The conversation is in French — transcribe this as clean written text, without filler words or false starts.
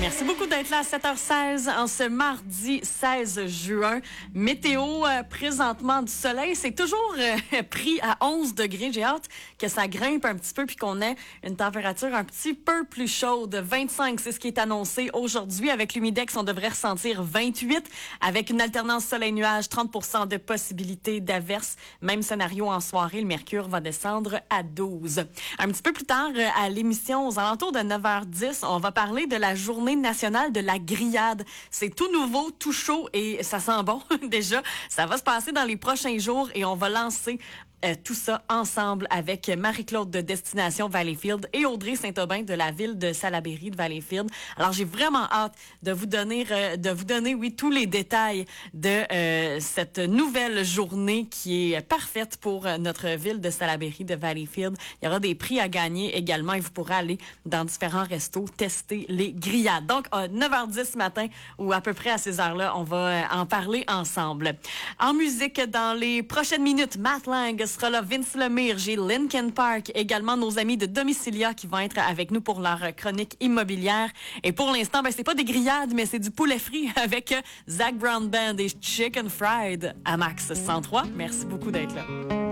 Merci beaucoup d'être là à 7h16 en ce mardi 16 juin. Météo, présentement du soleil, c'est toujours pris à 11 degrés. J'ai hâte que ça grimpe un petit peu puis qu'on ait une température un petit peu plus chaude. 25, c'est ce qui est annoncé aujourd'hui. Avec l'humidex, on devrait ressentir 28. Avec une alternance soleil-nuage, 30% de possibilité d'averse. Même scénario en soirée, le mercure va descendre à 12. Un petit peu plus tard à l'émission, aux alentours de 9h10, on va parler de la journée nationale de la grillade. C'est tout nouveau, tout chaud et ça sent bon déjà. Ça va se passer dans les prochains jours et on va lancer tout ça ensemble avec Marie-Claude de Destination Valleyfield et Audrey Saint-Aubin de la ville de Salaberry de Valleyfield. Alors, j'ai vraiment hâte de vous donner, oui, tous les détails de cette nouvelle journée qui est parfaite pour notre ville de Salaberry de Valleyfield. Il y aura des prix à gagner également et vous pourrez aller dans différents restos tester les grillades. Donc, à 9h10 ce matin ou à peu près à ces heures-là, on va en parler ensemble. En musique, dans les prochaines minutes, Matt Lang sera là, Vince Lemire, j'ai Linkin Park, également nos amis de Domicilia qui vont être avec nous pour leur chronique immobilière. Et pour l'instant, c'est pas des grillades, mais c'est du poulet frit avec Zach Brown Band et Chicken Fried à Max 103. Merci beaucoup d'être là.